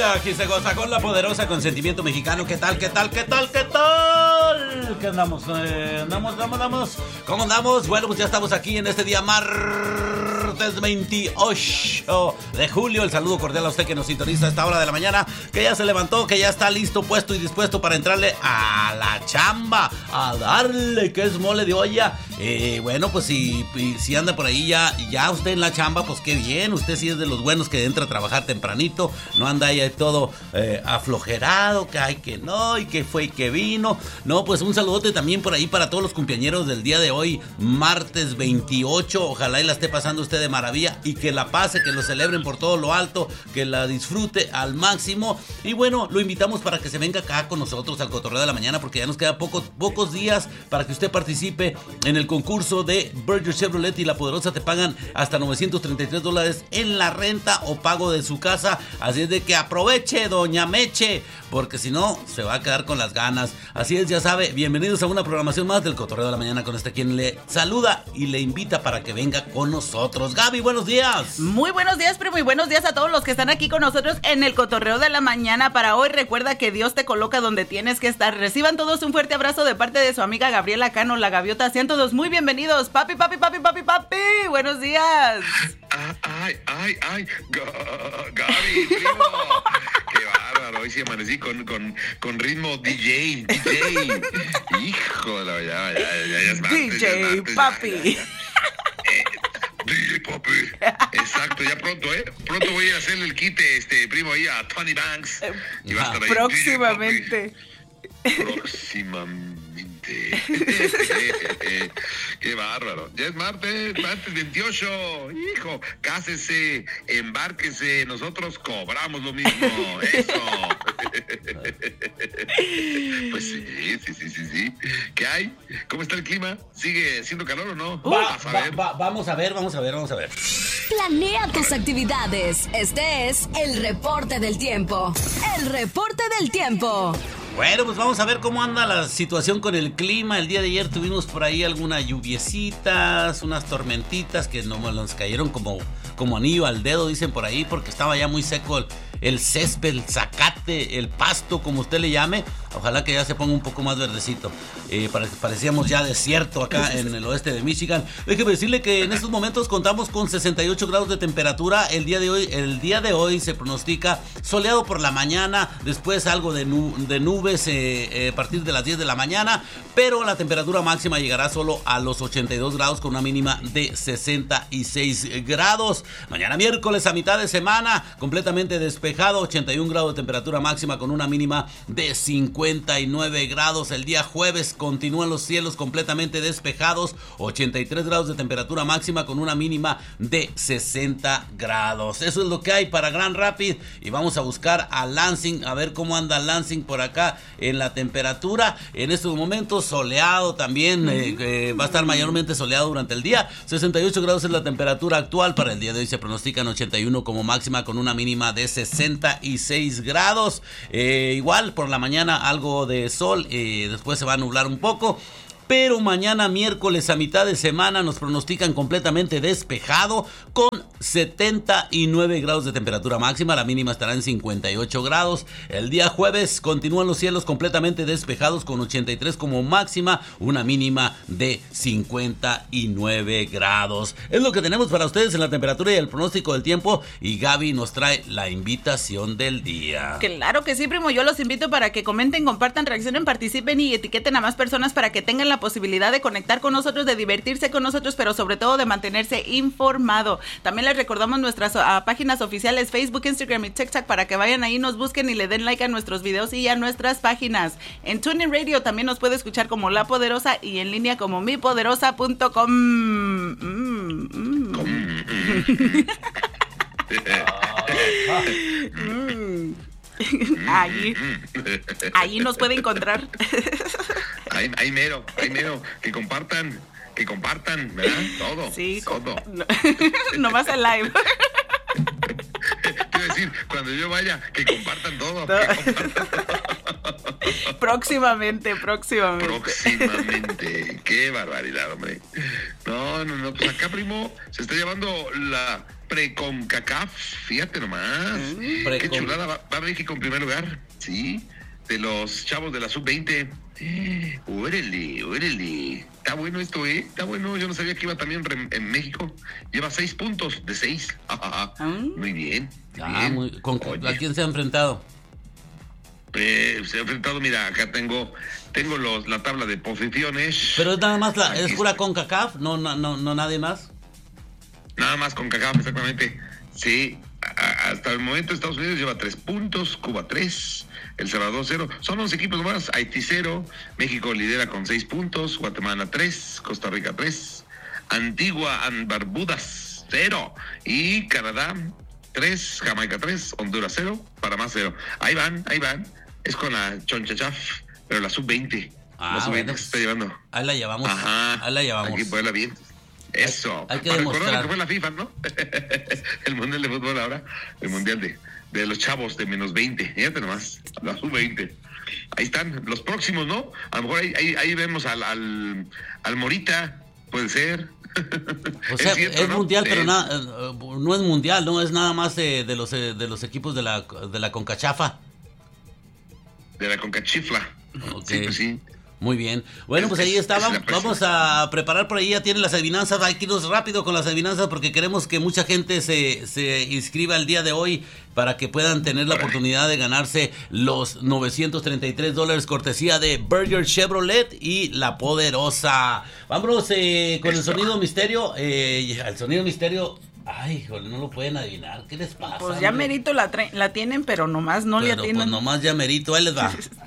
Aquí se goza con la poderosa consentimiento mexicano. ¿Qué tal? ¿Qué tal? ¿Qué tal? ¿Qué tal? ¿Qué andamos? ¿Andamos? ¿Cómo andamos? Bueno, pues ya estamos aquí en este día martes 28 de julio. El saludo cordial a usted que nos sintoniza a esta hora de la mañana, que ya se levantó, que ya está listo, puesto y dispuesto para entrarle a la chamba, a darle que es mole de olla. Bueno, pues si anda por ahí ya usted en la chamba, pues qué bien. Usted sí es de los buenos que entra a trabajar tempranito, no anda ahí todo aflojerado, que hay que no, y que fue y que vino. No, pues un saludote también por ahí para todos los cumpleañeros del día de hoy, martes 28. Ojalá y la esté pasando usted de maravilla y que la pase, que lo celebren por todo lo alto, que la disfrute al máximo. Y bueno, lo invitamos para que se venga acá con nosotros al Cotorreo de la Mañana, porque ya nos quedan pocos días para que usted participe en el concurso de Berger Chevrolet y La Poderosa. Te pagan hasta $933 en la renta o pago de su casa. Así es de que aproveche, doña Meche, porque si no, se va a quedar con las ganas. Así es, ya sabe, bienvenidos a una programación más del Cotorreo de la Mañana con quien le saluda y le invita para que venga con nosotros. Gaby, buenos días. Muy buenos días, primo, y buenos días a todos los que están aquí con nosotros en el Cotorreo de la Mañana. Para hoy, recuerda que Dios te coloca donde tienes que estar. Reciban todos un fuerte abrazo de parte de su amiga Gabriela Cano, la Gaviota. Sean todos muy bienvenidos. Papi, buenos días. Ay, Gaby, primo. Qué bárbaro, hoy sí amanecí con ritmo DJ. Hijo de la ya es martes, DJ Papi. DJ Papi. Exacto, ya pronto, pronto voy a hacerle el quite, primo, ahí a Tony Banks. Y va a estar ahí. Próximamente. Qué bárbaro. Ya es martes 28. Hijo, cásese, embárquese, nosotros cobramos lo mismo. Eso. Pues sí. ¿Qué hay? ¿Cómo está el clima? ¿Sigue siendo calor o no? Vamos a ver. Planea tus actividades. Este es el reporte del tiempo. El reporte del tiempo. Bueno, pues vamos a ver cómo anda la situación con el clima. El día de ayer tuvimos por ahí algunas lluviecitas, unas tormentitas que nos cayeron como anillo al dedo, dicen por ahí, porque estaba ya muy seco el césped, el zacate, el pasto, como usted le llame. Ojalá que ya se ponga un poco más verdecito. Parecíamos ya desierto acá en el oeste de Michigan. Déjeme decirle que en estos momentos contamos con 68 grados de temperatura. El día de hoy se pronostica soleado por la mañana, después algo de nubes a partir de las 10 de la mañana, pero la temperatura máxima llegará solo a los 82 grados con una mínima de 66 grados. Mañana miércoles a mitad de semana, completamente despejado, 81 grados de temperatura máxima con una mínima de 59 grados. El día jueves continúan los cielos completamente despejados, 83 grados de temperatura máxima con una mínima de 60 grados. Eso es lo que hay para Grand Rapids y vamos a buscar a Lansing, a ver cómo anda Lansing por acá en la temperatura. En estos momentos soleado también, va a estar mayormente soleado durante el día. 68 grados es la temperatura actual. Para el día de hoy se pronostican 81 como máxima con una mínima de 66 grados. Igual por la mañana algo de sol, después se va a nublar un poco. Pero mañana miércoles a mitad de semana nos pronostican completamente despejado con 79 grados de temperatura máxima, la mínima estará en 58 grados. El día jueves continúan los cielos completamente despejados con 83 como máxima, una mínima de 59 grados. Es lo que tenemos para ustedes en la temperatura y el pronóstico del tiempo, y Gaby nos trae la invitación del día. Claro que sí, primo, yo los invito para que comenten, compartan, reaccionen, participen y etiqueten a más personas para que tengan la posibilidad de conectar con nosotros, de divertirse con nosotros, pero sobre todo de mantenerse informado. También les recordamos nuestras páginas oficiales Facebook, Instagram y TikTok para que vayan ahí, nos busquen y le den like a nuestros videos y a nuestras páginas. En TuneIn Radio también nos puede escuchar como La Poderosa y en línea como mipoderosa.com. Ahí nos puede encontrar. Ahí mero, que compartan, ¿verdad? Todo. Sí, todo. No vas al live. Quiero decir, cuando yo vaya, que compartan todo. Próximamente. Qué barbaridad, hombre. No, pues acá, primo, se está llevando pre-CONCACAF, fíjate nomás. Qué chulada, va México en primer lugar, sí, de los chavos de la sub-20. Órale. Está bueno esto, está bueno. Yo no sabía que iba también en México. Lleva 6 puntos de 6. Muy bien. ¿A quién se ha enfrentado? Se ha enfrentado, mira, acá tengo la tabla de posiciones. Pero es nada más, es pura CONCACAF, no nadie más. Nada más CONCACAF, exactamente. Sí, hasta el momento Estados Unidos lleva 3 puntos, Cuba 3, El Salvador 0. Son 11 equipos más, Haití 0, México lidera con 6 puntos, Guatemala 3, Costa Rica 3, Antigua and Barbudas 0 y Canadá 3, Jamaica 3, Honduras 0, Panamá 0. Ahí van. Es con la Chonchachaf, pero la sub-20. La sub-20 bueno, se está llevando. Ahí la llevamos. Hay que ponerla bien. Eso. Hay que para demostrar. recordar que fue la FIFA, ¿no? El Mundial de Fútbol ahora. El Mundial de los chavos de menos 20. Fíjate nomás. La sub-20. Ahí están. Los próximos, ¿no? A lo mejor ahí vemos al Morita. Puede ser. O sea, es ¿no? mundial, pero no es mundial, ¿no? Es nada más de los equipos de la CONCACHAFA. De la CONCACHIFLA. Okay. Sí, pues sí. Muy bien. Bueno, pues ahí está. Vamos a preparar por ahí. Ya tienen las adivinanzas. Hay que irnos rápido con las adivinanzas porque queremos que mucha gente se inscriba el día de hoy para que puedan tener la oportunidad de ganarse los $933 cortesía de Berger Chevrolet y La Poderosa. Vámonos con el sonido misterio. El sonido misterio. Ay, joder, no lo pueden adivinar. ¿Qué les pasa? Pues ya merito la tienen, pero nomás no le atienden. Pues nomás ya merito. Ahí les va.